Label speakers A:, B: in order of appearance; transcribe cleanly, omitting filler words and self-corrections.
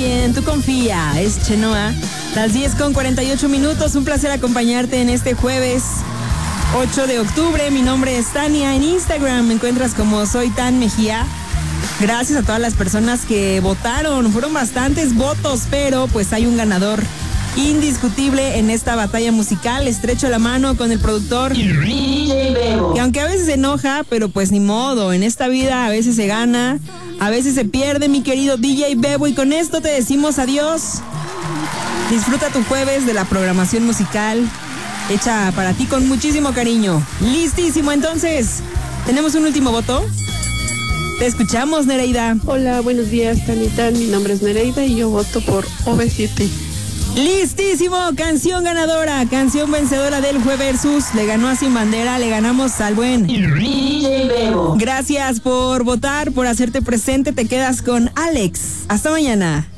A: quien tú confía, es Chenoa. Las 10:48. Un placer acompañarte en este jueves 8 de octubre. Mi nombre es Tania. En Instagram me encuentras como Soy Tan Mejía. Gracias a todas las personas que votaron. Fueron bastantes votos, pero pues hay un ganador indiscutible en esta batalla musical. Estrecho la mano con el productor DJ Bebo, que aunque a veces se enoja, pero pues ni modo, en esta vida a veces se gana, a veces se pierde, mi querido DJ Bebo, y con esto te decimos adiós. Disfruta tu jueves de la programación musical hecha para ti con muchísimo cariño. Listísimo, entonces, ¿tenemos un último voto? Te escuchamos, Nereida.
B: Hola, buenos días, Tanita. Mi nombre es Nereida y yo voto por OV7.
A: Listísimo, canción ganadora, canción vencedora del Jueversus. Le ganó a Sin Bandera, le ganamos al buen DJ Bebo. Gracias por votar, por hacerte presente. Te quedas con Alex. Hasta mañana.